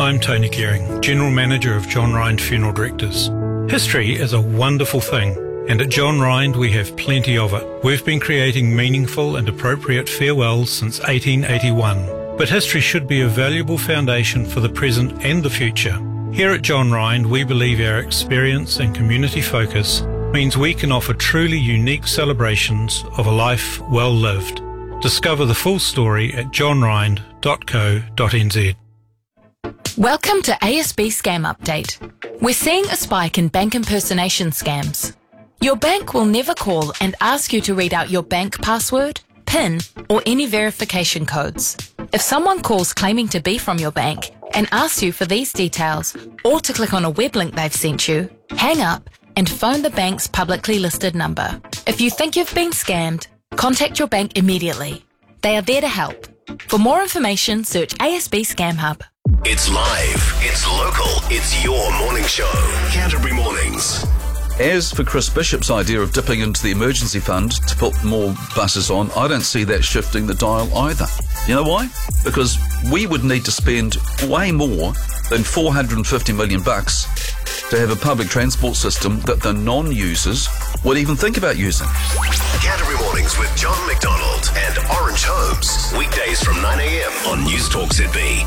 I'm Tony Gearing, General Manager of John Rind Funeral Directors. History is a wonderful thing, and at John Rind we have plenty of it. We've been creating meaningful and appropriate farewells since 1881, but history should be a valuable foundation for the present and the future. Here at John Rind, we believe our experience and community focus means we can offer truly unique celebrations of a life well lived. Discover the full story at johnrind.co.nz. Welcome to ASB Scam Update. We're seeing a spike in bank impersonation scams. Your bank will never call and ask you to read out your bank password, PIN, or any verification codes. If someone calls claiming to be from your bank and asks you for these details or to click on a web link they've sent you, hang up and phone the bank's publicly listed number. If you think you've been scammed, contact your bank immediately. They are there to help. For more information, search ASB Scam Hub. It's live, it's local, it's your morning show. Canterbury Mornings. As for Chris Bishop's idea of dipping into the emergency fund to put more buses on, I don't see that shifting the dial either. You know why? Because we would need to spend way more than $450 million to have a public transport system that the non-users would even think about using. Canterbury Mornings with John McDonald and Orange Holmes. Weekdays from 9 a.m. on News Talk ZB.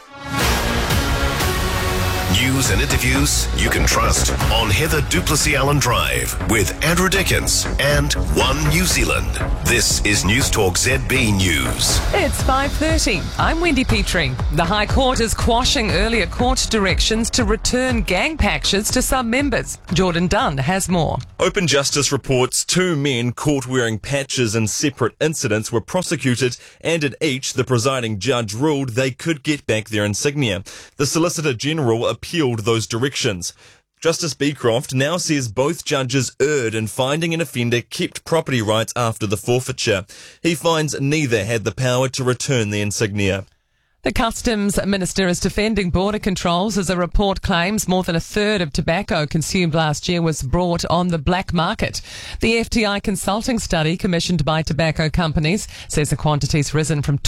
News and interviews you can trust on Heather Duplessis Allen Drive with Andrew Dickens and One New Zealand. This is News Talk ZB News. It's 5:30. I'm Wendy Petrie. The High Court is quashing earlier court directions to return gang patches to some members. Jordan Dunn has more. Open Justice reports 2 men caught wearing patches in separate incidents were prosecuted, and in each the presiding judge ruled they could get back their insignia. The Solicitor General appealed those directions. Justice Beecroft now says both judges erred in finding an offender kept property rights after the forfeiture. He finds neither had the power to return the insignia. The Customs Minister is defending border controls as a report claims more than a third of tobacco consumed last year was brought on the black market. The FTI consulting study commissioned by tobacco companies says the quantity's risen from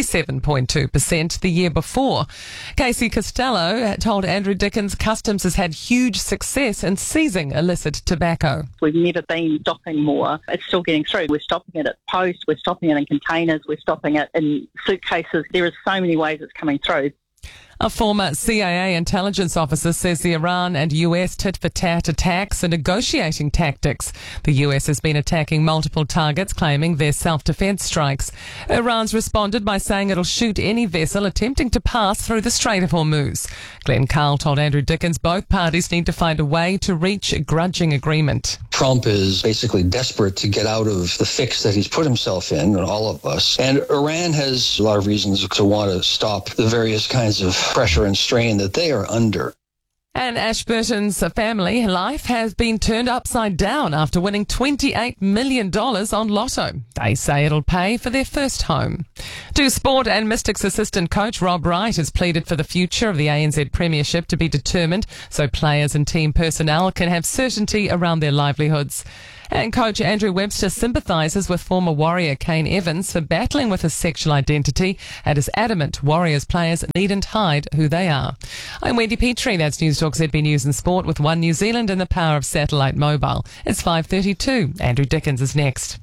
27.2% the year before. Casey Costello told Andrew Dickens Customs has had huge success in seizing illicit tobacco. We've never been stopping more. It's still getting through. We're stopping it at post, we're stopping it in containers, we're stopping it in suitcases. There are so many ways it's coming through. A former CIA intelligence officer says the Iran and US tit-for-tat attacks are negotiating tactics. The US has been attacking multiple targets, claiming they're self-defense strikes. Iran's responded by saying it'll shoot any vessel attempting to pass through the Strait of Hormuz. Glenn Carl told Andrew Dickens both parties need to find a way to reach a grudging agreement. Trump is basically desperate to get out of the fix that he's put himself in, and all of us. And Iran has a lot of reasons to want to stop the various kinds of pressure and strain that they are under. And Ashburton's family life has been turned upside down after winning $28 million on Lotto. They say it'll pay for their first home. To sport, and Mystics assistant coach Rob Wright has pleaded for the future of the ANZ Premiership to be determined so players and team personnel can have certainty around their livelihoods. And coach Andrew Webster sympathises with former Warrior Kane Evans for battling with his sexual identity and is adamant Warriors players needn't hide who they are. I'm Wendy Petrie. That's News Talk ZB News and Sport with One New Zealand and the power of satellite mobile. It's 5:32. Andrew Dickens is next.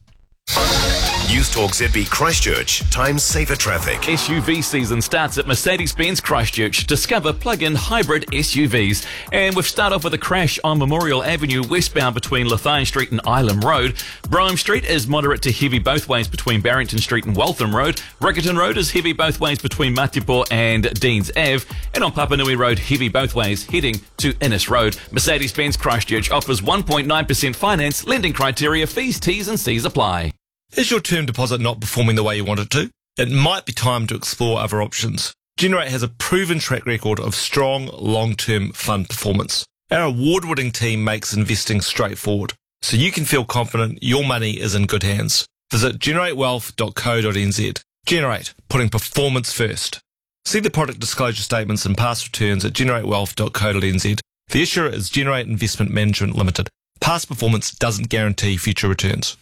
News Talk ZB Christchurch. Time saver traffic. SUV season starts at Mercedes-Benz Christchurch. Discover plug-in hybrid SUVs. And we've started off with a crash on Memorial Avenue westbound between Lothian Street and Island Road. Brougham Street is moderate to heavy both ways between Barrington Street and Waltham Road. Riccarton Road is heavy both ways between Matipo and Deans Ave. And on Papanui Road, heavy both ways heading to Innes Road. Mercedes-Benz Christchurch offers 1.9% finance. Lending criteria, fees, T's and C's apply. Is your term deposit not performing the way you want it to? It might be time to explore other options. Generate has a proven track record of strong, long-term fund performance. Our award-winning team makes investing straightforward, so you can feel confident your money is in good hands. Visit generatewealth.co.nz. Generate, putting performance first. See the product disclosure statements and past returns at generatewealth.co.nz. The issuer is Generate Investment Management Limited. Past performance doesn't guarantee future returns.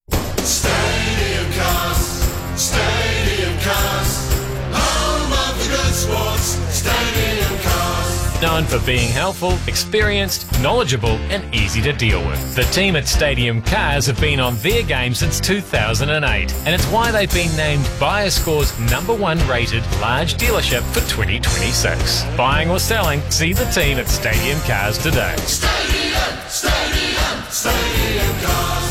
Stadium Cast, home of the good sports, Stadium known for being helpful, experienced, knowledgeable and easy to deal with. The team at Stadium Cars have been on their game since 2008, and it's why they've been named BuyerScore's #1 rated large dealership for 2026. Buying or selling, see the team at Stadium Cars today. Stadium Cars.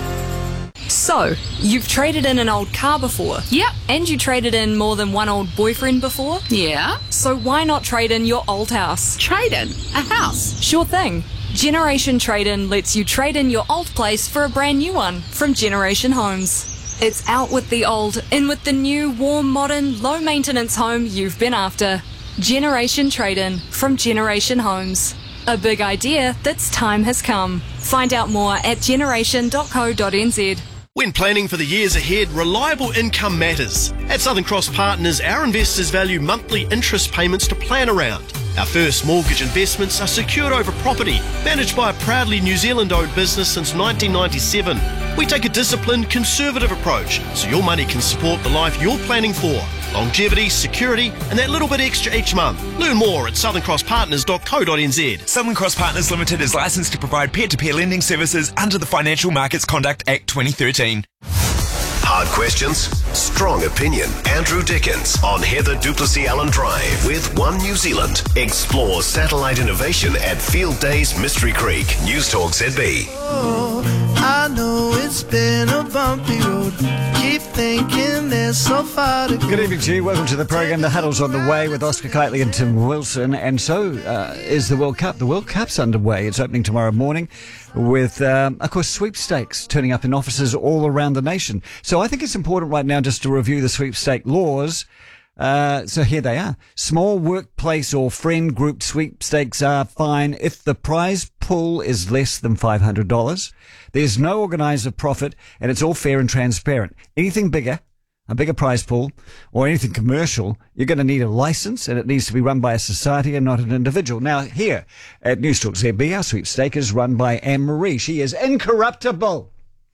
So, you've traded in an old car before? Yep. And you traded in more than one old boyfriend before? Yeah. So why not trade in your old house? Trade in a house? Sure thing. Generation Trade-In lets you trade in your old place for a brand new one from Generation Homes. It's out with the old, in with the new, warm, modern, low-maintenance home you've been after. Generation Trade-In from Generation Homes. A big idea that's time has come. Find out more at generation.co.nz. When planning for the years ahead, reliable income matters. At Southern Cross Partners, our investors value monthly interest payments to plan around. Our first mortgage investments are secured over property, managed by a proudly New Zealand-owned business since 1997. We take a disciplined, conservative approach, so your money can support the life you're planning for. Longevity, security, and that little bit extra each month. Learn more at southern-cross-partners.co.nz. Southern Cross Partners Limited is licensed to provide peer-to-peer lending services under the Financial Markets Conduct Act 2013. Hard questions, strong opinion. Andrew Dickens on Heather Duplessis Allen Drive with One New Zealand. Explore satellite innovation at Field Days Mystery Creek. News Talk ZB. Oh, I know it's been a bumpy road. Keep thinking there's so far to go. Good evening to you. Welcome to the programme. The Huddle's on the way with Oscar Kitely and Tim Wilson. And so is the World Cup. The World Cup's underway. It's opening tomorrow morning with, of course, sweepstakes turning up in offices all around the nation. So I think it's important right now just to review the sweepstake laws. So here they are. Small workplace or friend group sweepstakes are fine if the prize pool is less than $500. There's no organiser profit and it's all fair and transparent. Anything bigger, a bigger prize pool, or anything commercial, you're going to need a licence and it needs to be run by a society and not an individual. Now, here at News Talk ZB, our sweepstake is run by Anne-Marie. She is incorruptible.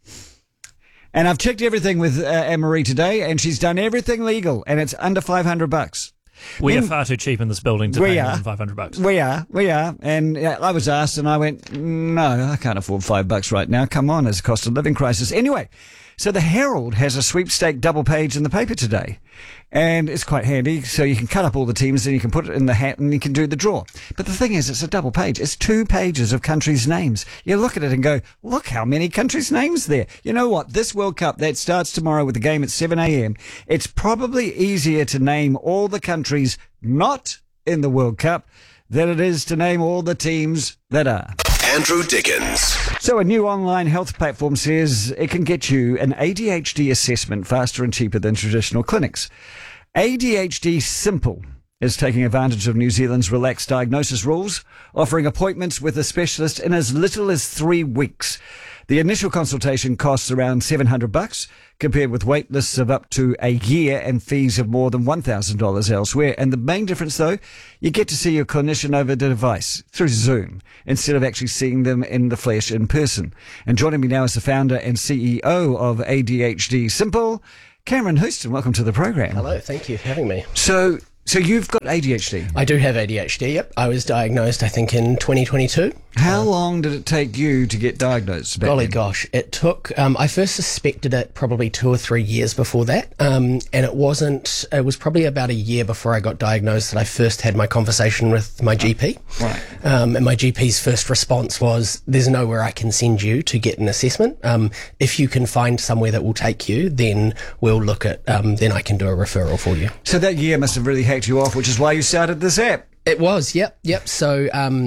And I've checked everything with Anne-Marie today, and she's done everything legal, and it's under $500. We are far too cheap in this building to pay more than $500. We are. And I was asked, and I went, no, I can't afford $5 right now. Come on, it's a cost of living crisis. Anyway, so the Herald has a sweepstake double page in the paper today. And it's quite handy, so you can cut up all the teams and you can put it in the hat and you can do the draw. But the thing is, it's a double page. It's 2 pages of countries' names. You look at it and go, look how many countries' names there. You know what? This World Cup, that starts tomorrow with the game at 7 a.m. It's probably easier to name all the countries not in the World Cup than it is to name all the teams that are. Andrew Dickens. So a new online health platform says it can get you an ADHD assessment faster and cheaper than traditional clinics. ADHD Simple is taking advantage of New Zealand's relaxed diagnosis rules, offering appointments with a specialist in as little as 3 weeks. The initial consultation costs around $700, compared with wait lists of up to a year and fees of more than $1,000 elsewhere. And the main difference, though, you get to see your clinician over the device through Zoom instead of actually seeing them in the flesh in person. And joining me now is the founder and CEO of ADHD Simple, Cameron Houston. Welcome to the program. Hello, thank you for having me. So you've got ADHD? I do have ADHD, yep. I was diagnosed, I think, in 2022. How long did it take you to get diagnosed? Golly gosh, it took, I first suspected it probably 2 or 3 years before that, and it was probably about a year before I got diagnosed that I first had my conversation with my GP. Right. And my GP's first response was, there's nowhere I can send you to get an assessment. If you can find somewhere that will take you, then we'll look at, then I can do a referral for you. So that year must have really hacked you off, which is why you started this app. It was, yep. So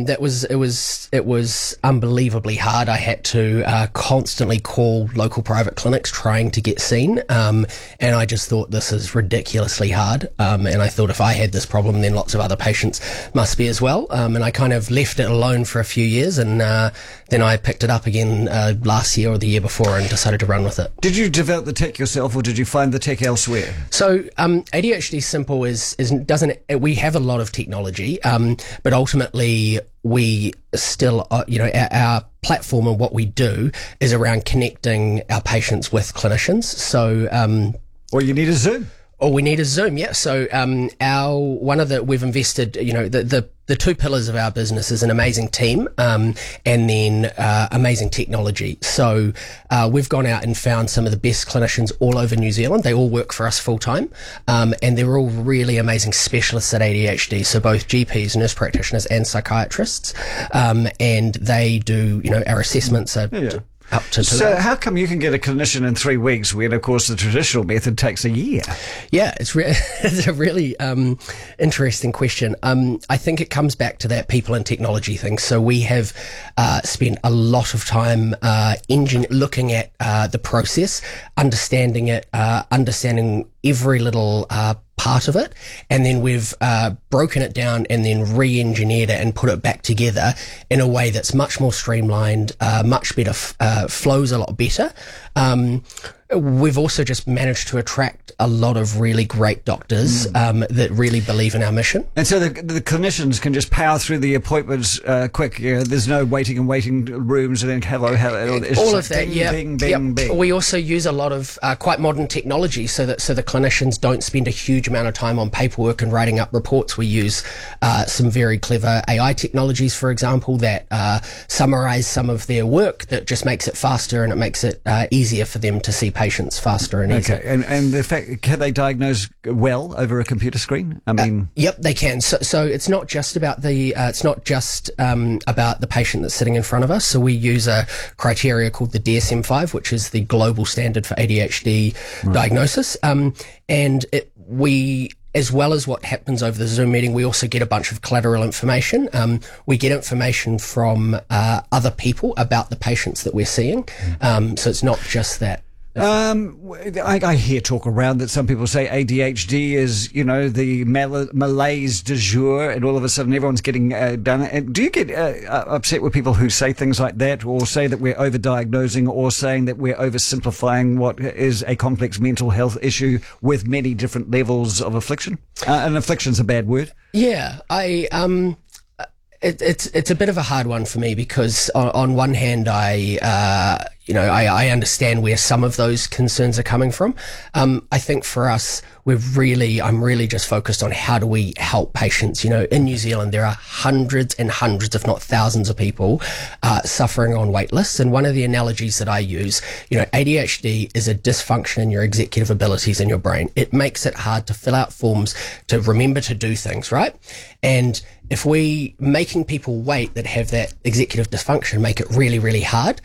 it was unbelievably hard. I had to constantly call local private clinics trying to get seen, and I just thought this is ridiculously hard. And I thought if I had this problem, then lots of other patients must be as well. And I kind of left it alone for a few years, and then I picked it up again last year or the year before and decided to run with it. Did you develop the tech yourself, or did you find the tech elsewhere? So ADHD Simple we have a lot of technology. But ultimately, we still, our platform and what we do is around connecting our patients with clinicians. So, well, you need a Zoom. All we need is Zoom, yeah. So we've invested, the two pillars of our business is an amazing team and then amazing technology. So we've gone out and found some of the best clinicians all over New Zealand. They all work for us full time, and they're all really amazing specialists at ADHD. So both GPs, nurse practitioners, and psychiatrists, and they do our assessments are up to So how come you can get a clinician in 3 weeks when, of course, the traditional method takes a year? Yeah, it's a really interesting question. I think it comes back to that people and technology thing. So we have spent a lot of time looking at the process, understanding it, understanding every little part of it, and then we've broken it down and then re-engineered it and put it back together in a way that's much more streamlined, much better, flows a lot better. We've also just managed to attract a lot of really great doctors that really believe in our mission. And so the clinicians can just power through the appointments quick. There's no waiting rooms and then hello. All of that, bing, bing, bing. We also use a lot of quite modern technology so the clinicians don't spend a huge amount of time on paperwork and writing up reports. We use some very clever AI technologies, for example, that summarize some of their work that just makes it faster and it makes it easier for them to see patients faster and easier. Okay, and the fact, can they diagnose well over a computer screen? I mean, yep, they can. So it's not just about the about the patient that's sitting in front of us. So we use a criteria called the DSM-5, which is the global standard for ADHD diagnosis, and we. As well as what happens over the Zoom meeting, we also get a bunch of collateral information. We get information from other people about the patients that we're seeing. So it's not just that. I hear talk around that some people say ADHD is, the malaise du jour, and all of a sudden everyone's getting done. And do you get upset with people who say things like that, or say that we're overdiagnosing, or saying that we're oversimplifying what is a complex mental health issue with many different levels of affliction? And affliction's a bad word. Yeah, it's a bit of a hard one for me because on one hand I understand where some of those concerns are coming from. I think for us, I'm really just focused on how do we help patients. In New Zealand, there are hundreds and hundreds, if not thousands of people suffering on wait lists. And one of the analogies that I use, ADHD is a dysfunction in your executive abilities in your brain. It makes it hard to fill out forms, to remember to do things, right? And if we making people wait that have that executive dysfunction make it really, really hard.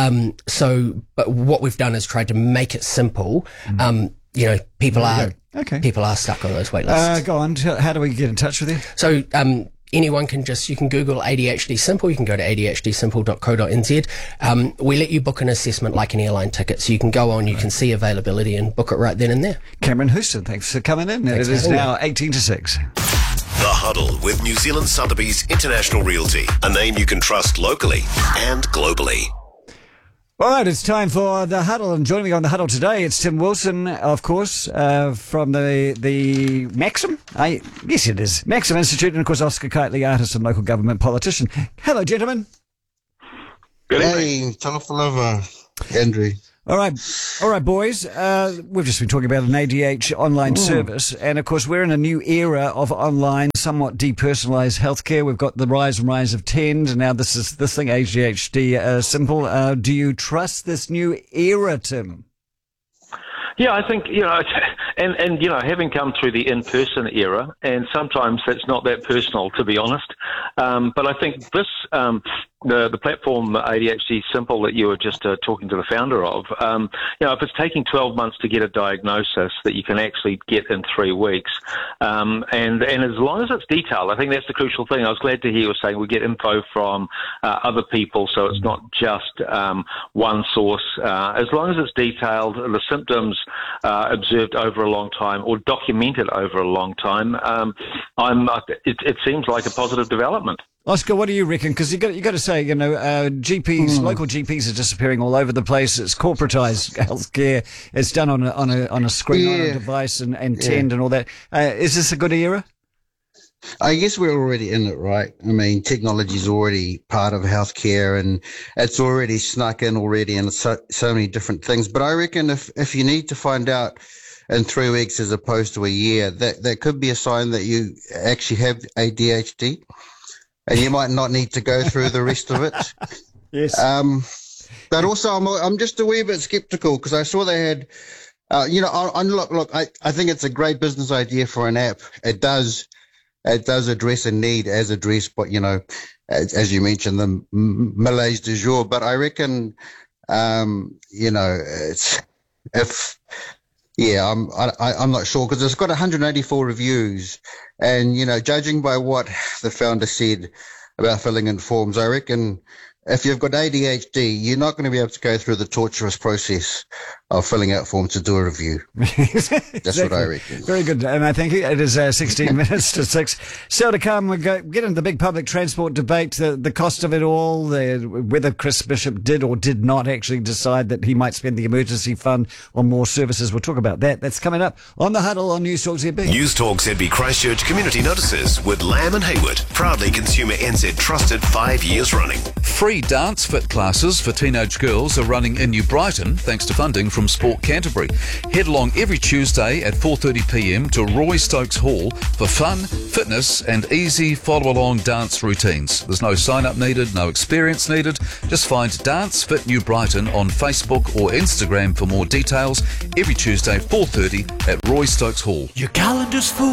But what we've done is tried to make it simple. People are stuck on those wait lists. Go on. How do we get in touch with you? So, anyone you can Google ADHD Simple. You can go to adhdsimple.co.nz. We let you book an assessment like an airline ticket. So you can go on, you can see availability and book it right then and there. Cameron Houston, thanks for coming in. It is now 18 to 6. The Huddle with New Zealand Sotheby's International Realty, a name you can trust locally and globally. All right, it's time for The Huddle, and joining me on The Huddle today, it's Tim Wilson, of course, from the Maxim. Yes, it is. Maxim Institute, and of course, Oscar Kitely, artist and local government politician. Hello, gentlemen. Good evening. Talofa, Andrew. All right, boys. We've just been talking about an ADH online service, and of course, we're in a new era of online, somewhat depersonalised healthcare. We've got the rise of Tend, and now this thing, ADHD Simple. Do you trust this new era, Tim? Yeah, I think, and having come through the in-person era, and sometimes that's not that personal, to be honest. But I think this, the platform ADHD Simple that you were just talking to the founder of, if it's taking 12 months to get a diagnosis that you can actually get in 3 weeks, and as long as it's detailed, I think that's the crucial thing. I was glad to hear you were saying we get info from other people, so it's not just one source. As long as it's detailed, the symptoms observed over a long time or documented over a long time, it seems like a positive development. Oscar, what do you reckon? Because you got to say, GPs, local GPs are disappearing all over the place. It's corporatized healthcare. It's done on a screen, on a device, and Tend and all that. Is this a good era? I guess we're already in it, right? I mean, technology is already part of healthcare, and it's already snuck in already in so many different things. But I reckon if you need to find out in 3 weeks as opposed to a year, that could be a sign that you actually have ADHD, and you might not need to go through the rest of it. Yes. But also, I'm just a wee bit skeptical because I saw they had, look, I think it's a great business idea for an app. It does address a need as addressed, but as you mentioned, the malaise du jour. But I reckon, I'm not sure because it's got 184 reviews, and judging by what the founder said about filling in forms, I reckon if you've got ADHD, you're not going to be able to go through the torturous process of filling out forms to do a review. That's what I reckon. Very good, and I thank you. It is 16 minutes to 6. Still to come, we get into the big public transport debate, the cost of it all, whether Chris Bishop did or did not actually decide that he might spend the emergency fund on more services. We'll talk about that. That's coming up on The Huddle on News Talk ZB. News Talk ZB Christchurch Community Notices with Lamb and Hayward. Proudly Consumer NZ trusted 5 years running. Free dance fit classes for teenage girls are running in New Brighton thanks to funding from Sport Canterbury. Head along every Tuesday at 4:30pm to Roy Stokes Hall for fun, fitness and easy follow-along dance routines. There's no sign-up needed, no experience needed. Just find Dance Fit New Brighton on Facebook or Instagram for more details. Every Tuesday 4:30 at Roy Stokes Hall. Your calendar's full.